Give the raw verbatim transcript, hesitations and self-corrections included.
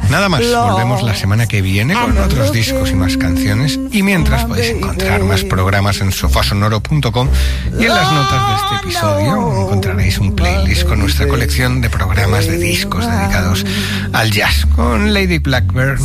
Nada más, volvemos la semana que viene con otros discos y más canciones. Y mientras podéis encontrar más programas en sofasonoro punto com y en las notas de este episodio encontraréis un playlist con nuestra colección de programas de discos dedicados al jazz, con Lady Blackbird,